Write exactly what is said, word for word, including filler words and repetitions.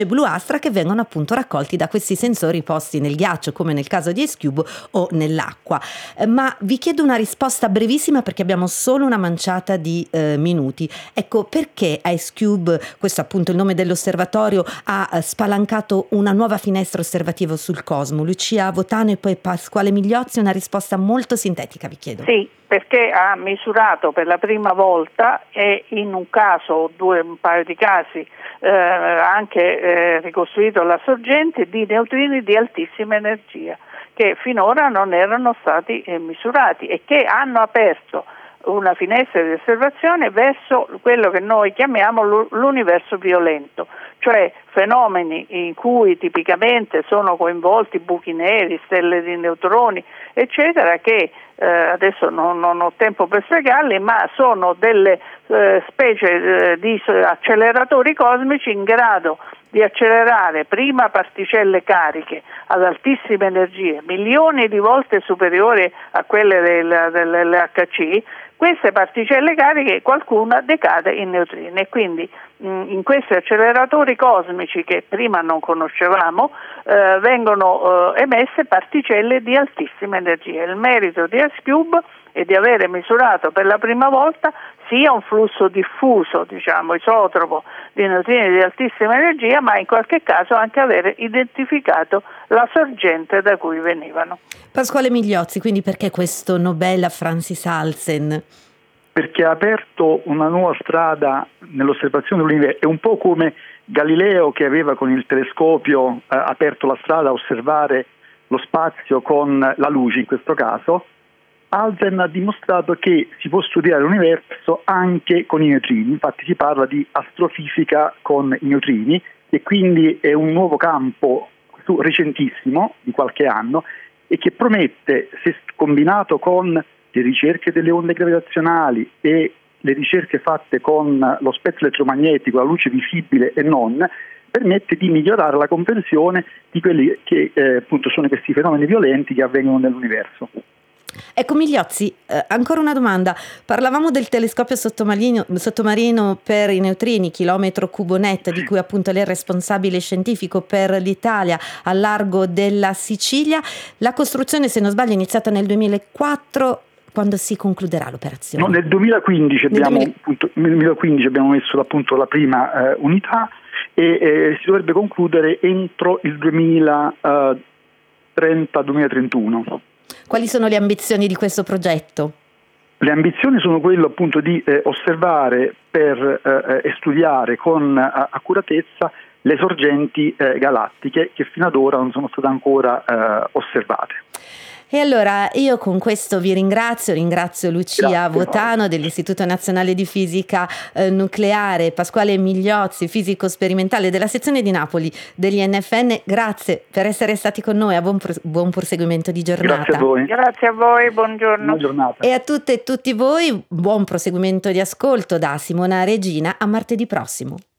bluastra che vengono appunto raccolti da questi sensori posti nel ghiaccio, come nel caso di Ice Cube, o nell'acqua. Eh, ma vi chiedo una risposta brevissima perché abbiamo solo una manciata di eh, minuti. Ecco, perché Ice Cube, questo appunto il nome dell'osservatorio, ha eh, spalancato una nuova finestra osservativa sul cosmo? Lucia Votano e poi Pasquale Migliozzi, una risposta molto sintetica, vi chiedo. Sì, perché ha misurato per la prima volta e in un caso o due, un paio di casi, eh, anche eh, ricostruito la sorgente di neutrini di altissima energia che finora non erano stati eh, misurati e che hanno aperto una finestra di osservazione verso quello che noi chiamiamo l'universo violento, cioè fenomeni in cui tipicamente sono coinvolti buchi neri, stelle di neutroni, eccetera, che eh, adesso non, non ho tempo per spiegarli, ma sono delle eh, specie eh, di acceleratori cosmici in grado di accelerare prima particelle cariche ad altissime energie, milioni di volte superiori a quelle del, dell'L H C. Queste particelle cariche qualcuna decade in neutrini e quindi mh, in questi acceleratori cosmici che prima non conoscevamo eh, vengono eh, emesse particelle di altissima energia. Il merito di Ice Cube è di avere misurato per la prima volta sia un flusso diffuso, diciamo isotropo di neutrini di altissima energia, ma in qualche caso anche avere identificato la sorgente da cui venivano. Pasquale Migliozzi, quindi perché questo Nobel a Francis Halsen? Perché ha aperto una nuova strada nell'osservazione dell'universo. È un po' come Galileo che aveva con il telescopio eh, aperto la strada a osservare lo spazio con la luce in questo caso. Halsen ha dimostrato che si può studiare l'universo anche con i neutrini, infatti si parla di astrofisica con i neutrini e quindi è un nuovo campo recentissimo di qualche anno e che promette, se combinato con le ricerche delle onde gravitazionali e le ricerche fatte con lo spettro elettromagnetico, la luce visibile e non, permette di migliorare la comprensione di quelli che eh, appunto sono questi fenomeni violenti che avvengono nell'universo. Ecco Migliozzi, eh, ancora una domanda. Parlavamo del telescopio sottomarino, sottomarino per i neutrini, chilometro cubo net, di cui appunto lei è responsabile scientifico per l'Italia al largo della Sicilia. La costruzione, se non sbaglio, è iniziata nel duemilaquattro. Quando si concluderà l'operazione? No, nel duemilaquindici, nel abbiamo, duemila... appunto, nel duemilaquindici abbiamo messo appunto la prima eh, unità e eh, si dovrebbe concludere entro il duemilatrenta duemilatrentuno. Quali sono le ambizioni di questo progetto? Le ambizioni sono quelle appunto di eh, osservare per eh, e studiare con eh, accuratezza le sorgenti eh, galattiche che fino ad ora non sono state ancora eh, osservate. E allora io con questo vi ringrazio, ringrazio Lucia Grazie. Votano dell'Istituto Nazionale di Fisica eh, Nucleare, Pasquale Migliozzi, fisico sperimentale della sezione di Napoli degli N F N. Grazie per essere stati con noi, a buon, pro- buon proseguimento di giornata. Grazie a voi. Grazie a voi, buongiorno. Buona giornata. E a tutte e tutti voi buon proseguimento di ascolto da Simona Regina, a martedì prossimo.